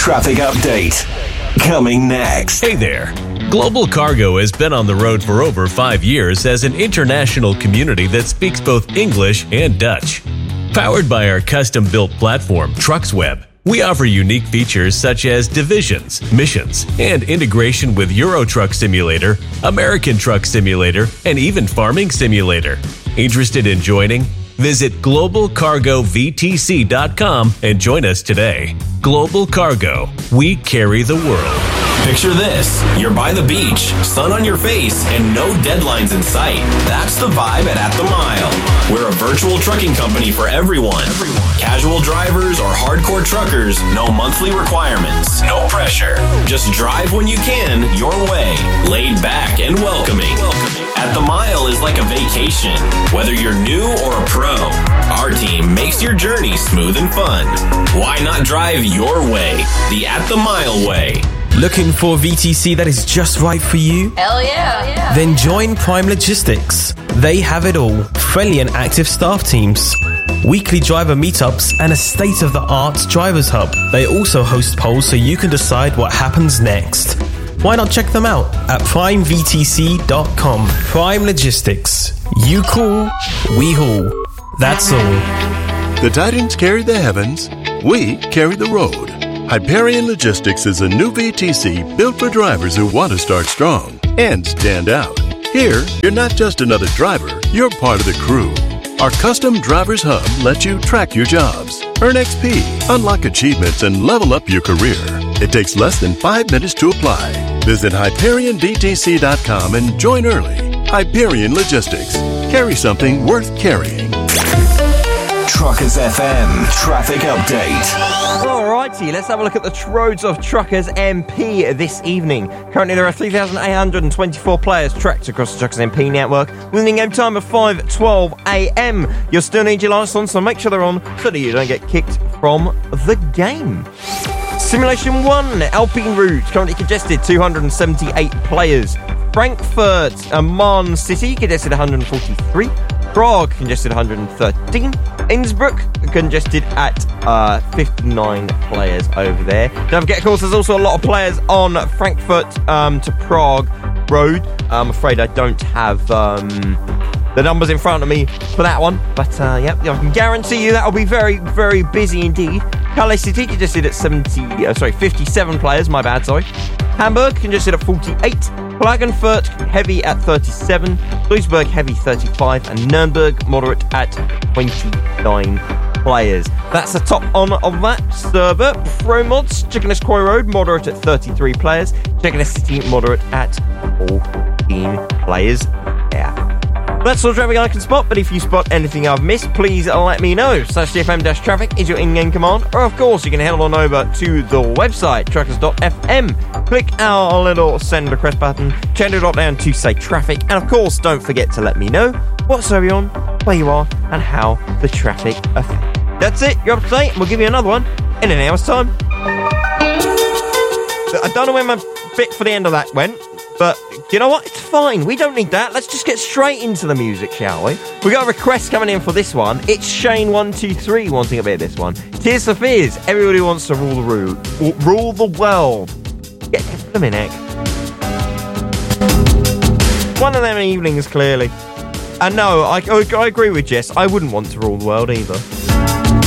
traffic update. Coming next. Hey there. Global Cargo has been on the road for over 5 years as an international community that speaks both English and Dutch. Powered by our custom-built platform, TrucksWeb, we offer unique features such as divisions, missions, and integration with Euro Truck Simulator, American Truck Simulator, and even Farming Simulator. Interested in joining? Visit globalcargovtc.com and join us today. Global Cargo. We carry the world. Picture this. You're by the beach, sun on your face, and no deadlines in sight. That's the vibe at The Mile. We're a virtual trucking company for everyone. Casual drivers or hardcore truckers, no monthly requirements, no pressure. Just drive when you can, your way. Laid back and welcoming. At The Mile is like a vacation. Whether you're new or a pro, our team makes your journey smooth and fun. Why not drive your way? The At The Mile way. Looking for a VTC that is just right for you? Hell yeah. Then join Prime Logistics. They have it all. Friendly and active staff teams, weekly driver meetups, and a state-of-the-art drivers hub. They also host polls so you can decide what happens next. Why not check them out at primevtc.com. Prime Logistics. You call, we haul. That's all. The Titans carry the heavens. We carry the road. Hyperion Logistics is a new VTC built for drivers who want to start strong and stand out. Here, you're not just another driver, you're part of the crew. Our custom Drivers Hub lets you track your jobs, earn XP, unlock achievements, and level up your career. It takes less than 5 minutes to apply. Visit HyperionVTC.com and join early. Hyperion Logistics. Carry something worth carrying. Truckers FM traffic update. Alrighty, let's have a look at the roads of Truckers MP this evening. Currently there are 3,824 players tracked across the Truckers MP network with an in-game time of 5:12 a.m. You'll still need your lights on, so make sure they're on so that you don't get kicked from the game. Simulation 1, Alpine route, currently congested, 278 players. Frankfurt, Amman City, congested 143. Prague, congested 113. Innsbruck, congested at 59 players over there. Don't forget, of course, there's also a lot of players on Frankfurt to Prague road. I'm afraid I don't have the numbers in front of me for that one. But, yep, I can guarantee you that'll be very, very busy indeed. Calais City, congested at 57 players, my bad, sorry. Hamburg, congested at 48. Klagenfurt, heavy at 37. Duisburg, heavy 35. And Nuremberg, moderate at 29 players. That's the top on of that server. ProMods, Chickeness Quarry Road, moderate at 33 players. Chickeness City, moderate at 14 players. Yeah. That's all traffic I can spot, but if you spot anything I've missed, please let me know. /CFM-traffic is your in-game command, or of course you can head on over to the website, truckers.fm. Click our little send request button, change the drop down to say traffic, and of course don't forget to let me know what server you're on, where you are, and how the traffic affects. That's it, you're up to date, and we'll give you another one in an hour's time. I don't know where my bit for the end of that went, but you know what? It's fine. We don't need that. Let's just get straight into the music, shall we? We got a request coming in for this one. It's Shane123 wanting a bit of this one. Tears for Fears. Everybody wants to rule the world. Get a minute. One of them evenings, clearly. And no, I agree with Jess. I wouldn't want to rule the world either.